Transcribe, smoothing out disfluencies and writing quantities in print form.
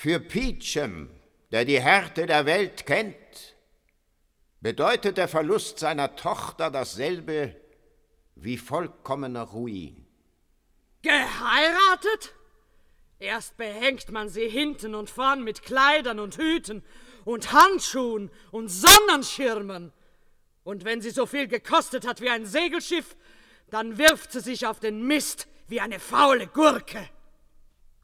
Für Peacham, der die Härte der Welt kennt, bedeutet der Verlust seiner Tochter dasselbe wie vollkommener Ruin. Geheiratet? Erst behängt man sie hinten und vorn mit Kleidern und Hüten und Handschuhen und Sonnenschirmen. Und wenn sie so viel gekostet hat wie ein Segelschiff, dann wirft sie sich auf den Mist wie eine faule Gurke.